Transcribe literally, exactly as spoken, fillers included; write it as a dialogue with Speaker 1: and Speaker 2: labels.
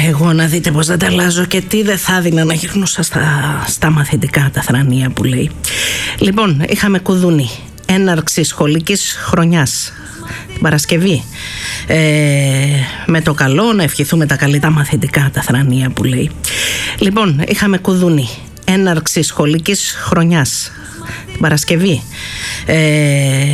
Speaker 1: Εγώ να δείτε πως δεν τα αλλάζω και τι δεν θα έδινα να γυρνούσα στα, στα μαθητικά τα θρανία που λέει. Λοιπόν, είχαμε κουδούνι, έναρξη σχολικής χρονιάς την Παρασκευή. Ε, με το καλό να ευχηθούμε τα καλή τα μαθητικά τα θρανία που λέει. Λοιπόν, είχαμε κουδούνι, έναρξη σχολικής χρονιάς την Παρασκευή. Ε,